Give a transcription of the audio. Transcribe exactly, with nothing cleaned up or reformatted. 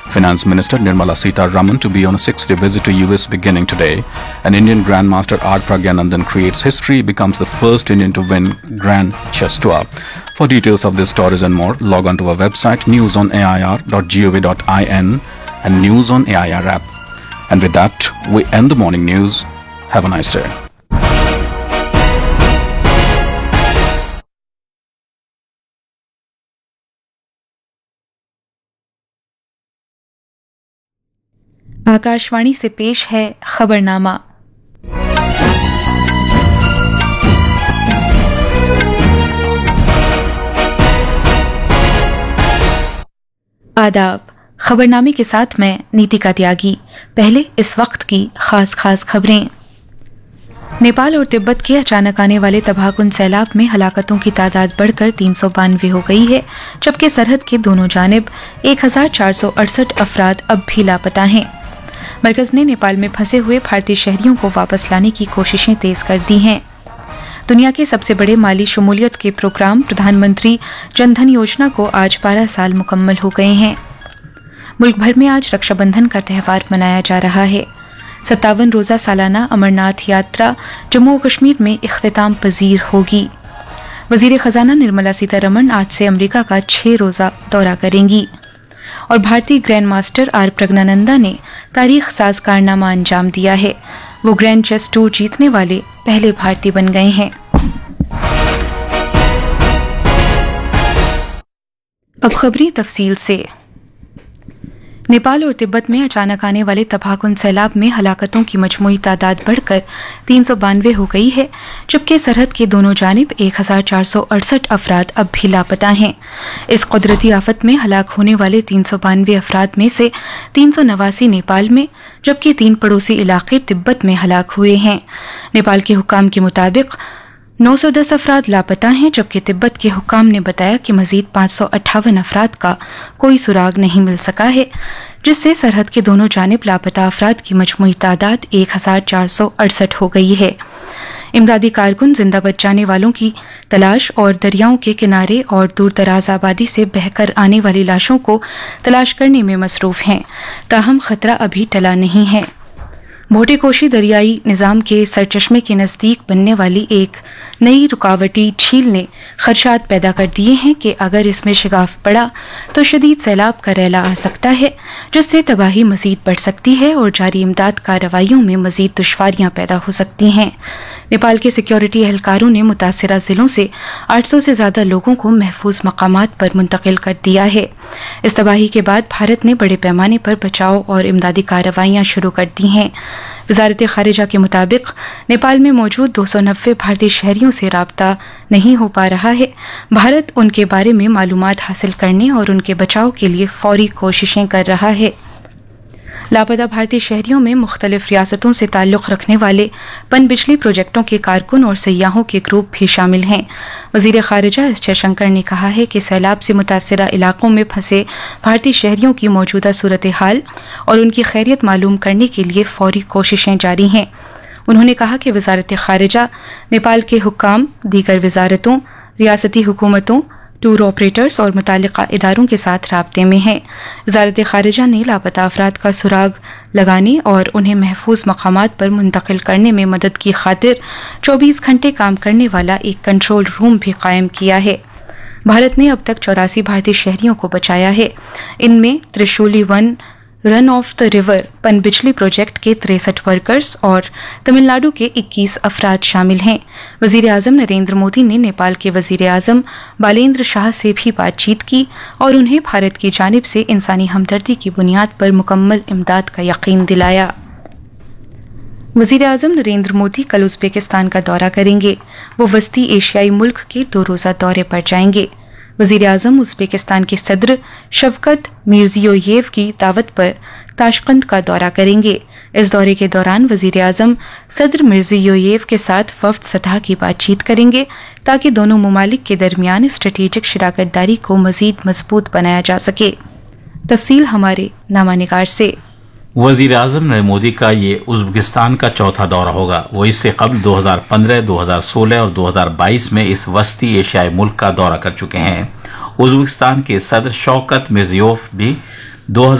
Finance Minister Nirmala Sitharaman to be on a six-day visit to U S beginning today. And Indian Grandmaster R. Pragyanandan creates history, becomes the first Indian to win Grand Chess Tour. For details of these stories and more, log on to our website news on A I R dot gov dot in and News on A I R app. And with that, we end the morning news. Have a nice day. Akashvani से पेश है खबरनामा। आदाब। खबरनामे के साथ मैं नीतिका त्यागी। पहले इस वक्त की खास खास खबरें। नेपाल और तिब्बत के अचानक आने वाले तबाहकुन सैलाब में हलाकतों की तादाद बढ़कर तीन सौ बानवे हो गई है, जबकि सरहद के दोनों जानिब एक हजार चार सौ अड़सठ अफराद अब भी लापता हैं। मरकज ने नेपाल में फंसे हुए भारतीय शहरियों को वापस लाने की कोशिशें तेज कर दी हैं। दुनिया के सबसे बड़े माली शमूलियत के प्रोग्राम प्रधानमंत्री जनधन योजना को आज बारह साल मुकम्मल हो गए हैं। मुल्क भर में आज रक्षाबंधन का त्यौहार मनाया जा रहा है। सत्तावन रोजा सालाना अमरनाथ यात्रा जम्मू और कश्मीर में इख्तिताम पजीर होगी। वजीर खजाना निर्मला सीतारमण आज से अमेरिका का छह रोजा दौरा करेंगी। और भारतीय ग्रैंड मास्टर आर प्रज्ञानंदा ने तारीख साज कारनामा अंजाम दिया है। वो ग्रैंड चेस टूर जीतने वाले पहले भारतीय बन गए हैं। अब खबरें तफसील से। नेपाल और तिब्बत में अचानक आने वाले तबाहकुन सैलाब में हलाकतों की मजमूई तादाद बढ़कर तीन सौ बानवे हो गई है, जबकि सरहद के दोनों जानिब एक हजार चार सौ अड़सठ अफराद अब भी लापता हैं। इस कुदरती आफत में हलाक होने वाले तीन सौ बानवे अफराद में से तीन सौ नवासी नेपाल में, जबकि तीन पड़ोसी इलाके तिब्बत में हलाक हुए हैं। नेपाल के हुक्काम के मुताबिक नौ सौ दस अफराद लापता हैं, जबकि तिब्बत के हुक्काम ने बताया कि मजीद पाँच सौ अट्ठावन अफराद का कोई सुराग नहीं मिल सका है, जिससे सरहद के दोनों जानिब लापता अफराद की मजमूई तादाद एक हजार चार सौ अड़सठ हो गई है। इमदादी कारकुन जिंदा बच जाने वालों की तलाश और दरियाओं के किनारे और दूर दराज आबादी से बहकर आने वाली लाशों को तलाश करने में मसरूफ हैं, ताहम खतरा अभी टला नहीं है। भोटेकोशी दरियाई निज़ाम के सरचश्मे के नज़दीक बनने वाली एक नई रुकावटी झील ने खदशात पैदा कर दिए हैं कि अगर इसमें शिगाफ पड़ा तो शदीद सैलाब का रैला आ सकता है, जिससे तबाही मजीद बढ़ सकती है और जारी इमदाद कार्रवाइयों में मजीद दुश्वारियां पैदा हो सकती हैं। नेपाल के सिक्योरिटी एहलकारों ने मुतासिरा जिलों से आठ सौ से ज्यादा लोगों को महफूज मकामात पर मुंतकिल कर दिया है। इस तबाही के बाद भारत ने बड़े पैमाने पर बचाव और इमदादी कार्रवाइयां शुरू कर दी हैं। वजारत खारिजा के मुताबिक नेपाल में मौजूद दो सौ नब्बे भारतीय शहरियों से राब्ता नहीं हो पा रहा है। भारत उनके बारे में मालूमात हासिल करने और उनके बचाव के लिए फौरी कोशिशें कर रहा है। लापता भारतीय शहरियों में मुख्तलिफ रियासतों से ताल्लुक़ रखने वाले पन बिजली प्रोजेक्टों के कारकुन और सयाहों के ग्रुप भी शामिल हैं। वज़ीर ख़ारिजा एस जयशंकर ने कहा है कि सैलाब से मुतासिरा इलाकों में फंसे भारतीय शहरियों की मौजूदा सूरत हाल और उनकी खैरियत मालूम करने के लिए फौरी कोशिशें जारी हैं। उन्होंने कहा कि वज़ारत ख़ारिजा नेपाल के हुक्काम, दीगर वज़ारतों, रियासती हुकूमतों, टूर ऑपरेटर्स और मुतालिका इदारों के साथ राब्ते में है। वज़ारत ख़ारिजा ने लापता अफराद का सुराग लगाने और उन्हें महफूज मकामात पर मुंतकिल करने में मदद की खातिर चौबीस घंटे काम करने वाला एक कंट्रोल रूम भी कायम किया है। भारत ने अब तक चौरासी भारतीय शहरियों को बचाया है। इनमें Trishuli one run of the river पन बिजली प्रोजेक्ट के तिरसठ वर्कर्स और तमिलनाडु के इक्कीस अफराद शामिल हैं। वजीर आजम नरेंद्र मोदी ने नेपाल के वजीर आजम बालेंद्र शाह से भी बातचीत की और उन्हें भारत की जानिब से इंसानी हमदर्दी की बुनियाद पर मुकम्मल इमदाद का यकीन दिलाया। वजीर आजम नरेंद्र मोदी कल उज़्बेकिस्तान का दौरा करेंगे। वो वस्ती एशियाई मुल्क के दो रोज़ा दौरे पर जाएंगे। वजीर आजम उज़्बेकिस्तान के सदर शवकत मिर्जियोयेव की दावत पर ताशकंद का दौरा करेंगे। इस दौरे के दौरान वजीर आजम सदर मिर्जियोयेव के साथ वफ्द सतह की बातचीत करेंगे ताकि दोनों ममालिक के दरमियान स्ट्रेटेजिक शराकत दारी को मजीद मजबूत बनाया जा सके। तफसील हमारे नामानिगार से। वजीर आजम नरेंद्र मोदी का ये उज़्बेकिस्तान का चौथा दौरा होगा। वो इससे कबल दो हज़ार पंद्रह, दो हज़ार सोलह और दो हज़ार बाईस में इस वस्ती एशियाई मुल्क का दौरा कर चुके हैं। उज़्बेकिस्तान के सदर शौकत मिर्जियोयेव भी दो